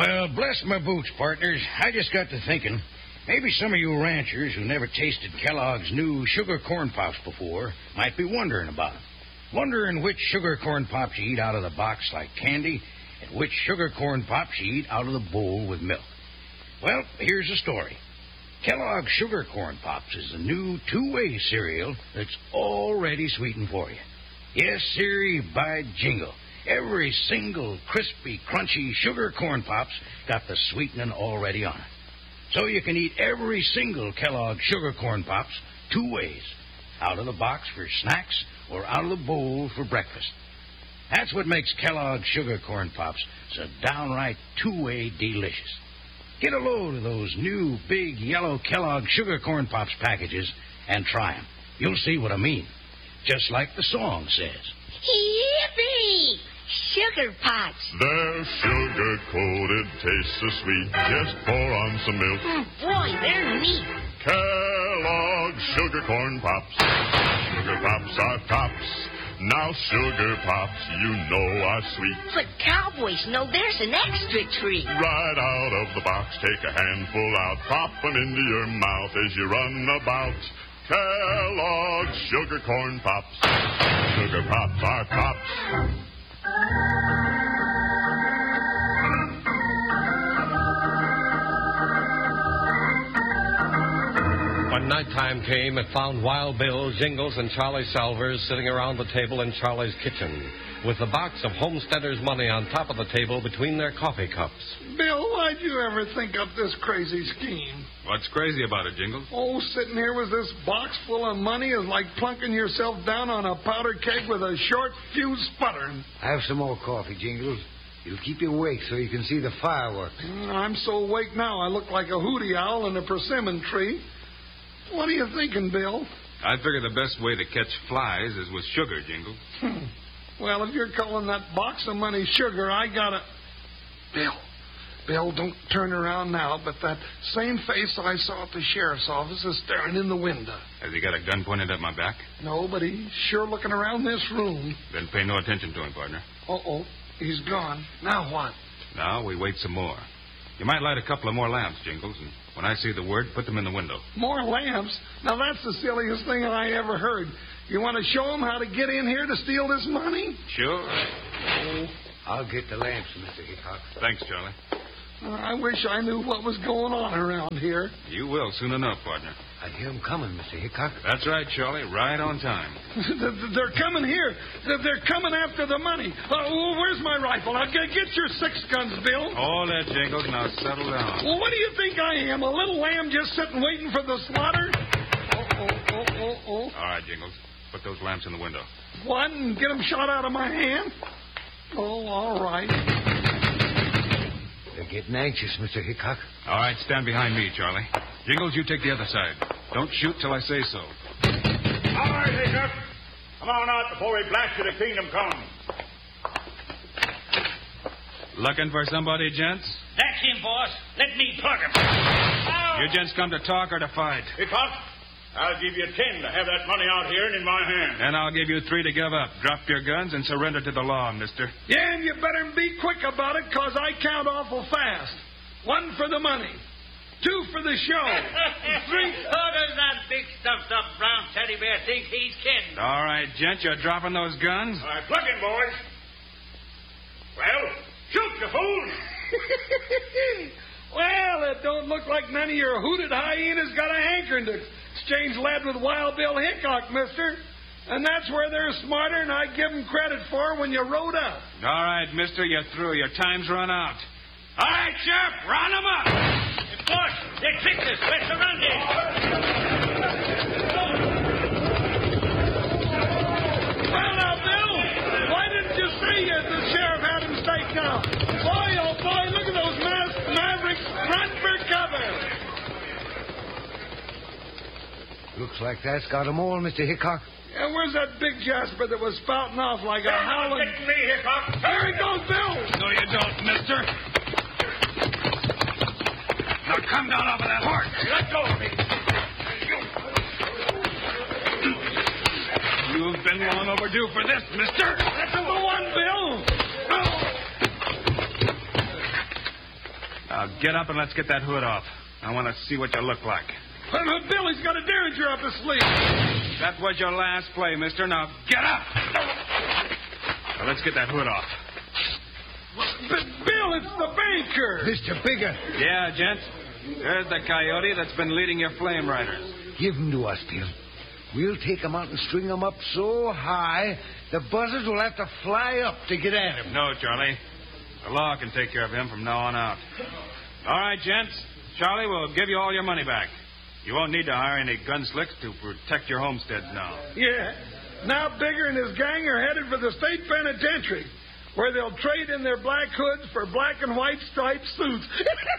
Well, bless my boots, partners. I just got to thinking, maybe some of you ranchers who never tasted Kellogg's new sugar corn pops before might be wondering about them. Wondering which sugar corn pops you eat out of the box like candy and which sugar corn pops you eat out of the bowl with milk. Well, here's the story. Kellogg's Sugar Corn Pops is a new two-way cereal that's already sweetened for you. Yes, sirree, by jingle. Every single crispy, crunchy Sugar Corn Pops got the sweetening already on it. So you can eat every single Kellogg's Sugar Corn Pops two ways. Out of the box for snacks or out of the bowl for breakfast. That's what makes Kellogg's Sugar Corn Pops so downright two-way delicious. Get a load of those new, big, yellow Kellogg's Sugar Corn Pops packages and try them. You'll see what I mean. Just like the song says. Yippee! Sugar Pops. They're sugar-coated, taste so sweet. Just pour on some milk. Boy, they're neat. Kellogg's Sugar Corn Pops. Sugar Pops are tops. Now Sugar Pops, you know, are sweet. But cowboys know there's an extra treat. Right out of the box, take a handful out, pop them into your mouth as you run about. Kellogg's Sugar Corn Pops. Sugar Pops are tops. When nighttime came, it found Wild Bill, Jingles, and Charlie Salvers sitting around the table in Charlie's kitchen, with a box of homesteaders' money on top of the table between their coffee cups. Bill, why'd you ever think up this crazy scheme? What's crazy about it, Jingles? Oh, sitting here with this box full of money is like plunking yourself down on a powder keg with a short fuse sputtering. Have some more coffee, Jingles. It'll keep you awake so you can see the fireworks. I'm so awake now I look like a hooty owl in a persimmon tree. What are you thinking, Bill? I figure the best way to catch flies is with sugar, Jingles. Well, if you're calling that box of money sugar, I gotta... Bill, don't turn around now, but that same face I saw at the sheriff's office is staring in the window. Has he got a gun pointed at my back? No, but he's sure looking around this room. Then pay no attention to him, partner. Uh-oh, he's gone. Now what? Now we wait some more. You might light a couple of more lamps, Jingles, and when I say the word, put them in the window. More lamps? Now, that's the silliest thing I ever heard. You want to show them how to get in here to steal this money? Sure. Oh. I'll get the lamps, Mr. Hickok. Thanks, Charlie. I wish I knew what was going on around here. You will soon enough, partner. I hear them coming, Mr. Hickok. That's right, Charlie. Right on time. They're coming here. They're coming after the money. Where's my rifle? Now, get your 6 guns, Bill. All that, Jingles. Now settle down. Well, what do you think I am? A little lamb just sitting waiting for the slaughter? Oh. All right, Jingles. Put those lamps in the window. What? And get them shot out of my hand? Oh, all right. They're getting anxious, Mr. Hickok. All right, stand behind me, Charlie. Jingles, you take the other side. Don't shoot till I say so. All right, Hickok. Come on out before we blast you to kingdom come. Looking for somebody, gents? That's him, boss. Let me plug him. You gents come to talk or to fight? Hickok, I'll give you 10 to have that money out here and in my hand. And I'll give you 3 to give up. Drop your guns and surrender to the law, mister. Yeah, and you better be quick about it, because I count awful fast. 1 for the money. 2 for the show. 3... Oh, does that big stuffed-up brown teddy bear think he's kidding? All right, gent, you're dropping those guns? All right, plug him, boys. Well, shoot, you fool. Well, it don't look like none of your hooted hyenas got a hankering to exchange lead with Wild Bill Hickok, mister. And that's where they're smarter than I give them credit for when you rode up. All right, mister, you're through. Your time's run out. All right, Sheriff, round them up. Boss, they tricked us. Let's surrender. Well, now, Bill, why didn't you say the sheriff had him staked out? Boy, oh, boy, look at those masked mavericks. Run for cover. Looks like that's got 'em all, Mr. Hickok. Yeah, where's that big Jasper that was spouting off like a howling... Get me, Hickok. There he goes, Bill. No, you don't, mister. Now come down off of that horse. Let go of me. You've been long overdue for this, mister. That's the one, Bill. Now get up and let's get that hood off. I want to see what you look like. But Billy's got a derringer up his sleeve. That was your last play, mister. Now get up. Now let's get that hood off. Bill, it's the banker. Mr. Bigger. Yeah, gents. There's the coyote that's been leading your flame riders. Give him to us, Bill. We'll take him out and string him up so high, the buzzards will have to fly up to get at him. No, Charlie. The law can take care of him from now on out. All right, gents. Charlie will give you all your money back. You won't need to hire any gunslicks to protect your homesteads now. Yeah. Now Bigger and his gang are headed for the state penitentiary, where they'll trade in their black hoods for black and white striped suits.